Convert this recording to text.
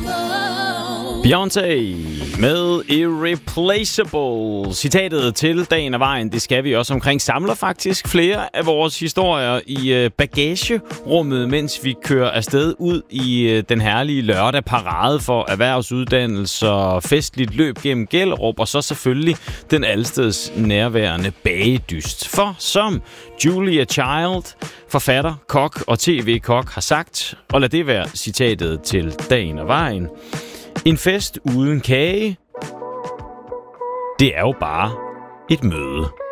Beyoncé med Irreplaceable. Citatet til Dagen og Vejen, det skal vi også omkring. Samler faktisk flere af vores historier i bagagerummet, mens vi kører afsted ud i den herlige lørdag parade for erhvervsuddannelser, festligt løb gennem Gellerup, og så selvfølgelig den allesteds nærværende bagedyst. For som Julia Child, forfatter, kok og tv-kok, har sagt, og lad det være citatet til Dagen og Vejen: en fest uden kage, det er jo bare et møde.